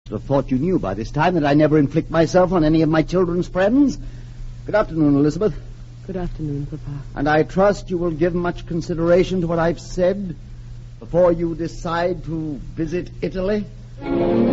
I thought you knew by this time that I never inflict myself on any of my children's friends. Good afternoon, Elizabeth. Good afternoon, Papa. And I trust you will give much consideration to what I've said before you decide to visit Italy.